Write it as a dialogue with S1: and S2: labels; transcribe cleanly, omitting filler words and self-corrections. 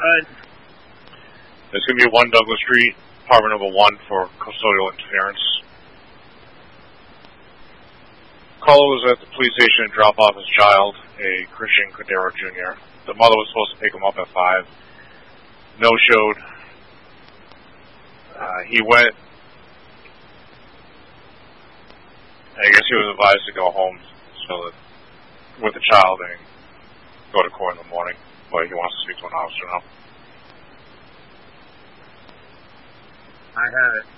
S1: There's going to be 1 Douglas Street, apartment number 1 for custodial interference. Caller was at the police station to drop off his child, a Christian Cordero Jr. The mother was supposed to pick him up at 5. No-showed. He went. I guess he was advised to go home so that with the child and go to court in the morning. But he wants to speak to an officer now.
S2: I have it.